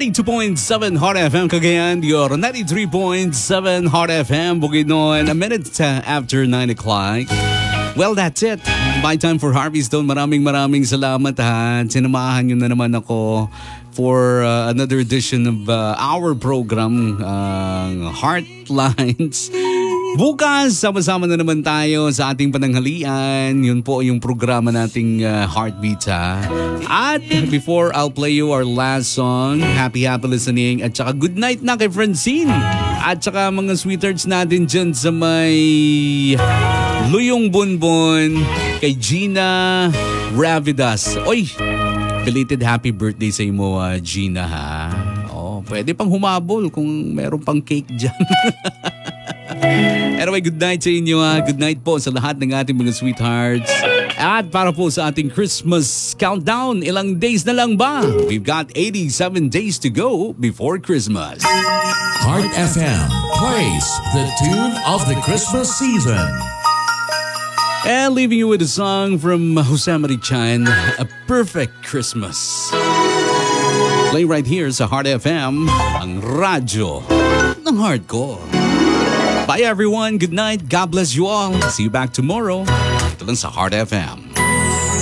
92.7 Hot FM Cagayan, your 93.7 Hot FM Bukidnon, a minute after 9 o'clock. Well, that's it. My time for Harvey Stone. Maraming salamat ha. Sinamahan nyo na naman ako for another edition of our program, Heartlines. Bukas, sama-sama na naman tayo sa ating pananghalian. Yun po yung programa nating Heartbeats ha. At before I'll play you our last song, happy listening. At saka good night na kay Francine. At saka mga sweethearts natin dyan sa may Luyong Bunbon, kay Gina Ravidas. Oy, belated happy birthday sa imo, Gina ha. Oh, pwede pang humabol kung meron pang cake dyan. Anyway, good night sa inyo ha. Good night po sa lahat ng ating mga sweethearts. At para po sa ating Christmas countdown, ilang days na lang ba? We've got 87 days to go before Christmas. Heart FM plays the tune of the Christmas season. And leaving you with a song from Jose Marichan, A Perfect Christmas. Play right here sa Heart FM, ang radyo ng hardcore. Bye everyone, good night, God bless you all. See you back tomorrow. Ito lang sa Heart FM.